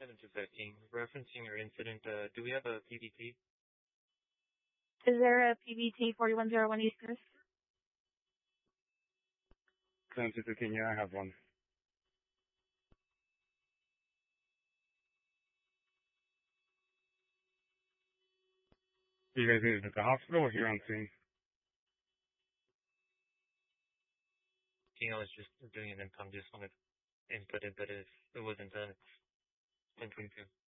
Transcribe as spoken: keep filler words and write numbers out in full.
seven two fifteen. Referencing your incident, uh, do we have a P B T? Is there a P B T four one zero one East Coast? seven two fifteen, yeah, I have one. You guys needed at the hospital or here on scene? You know, I was just doing an income, just wanted to input it, but if it wasn't done, it's ten twenty-two.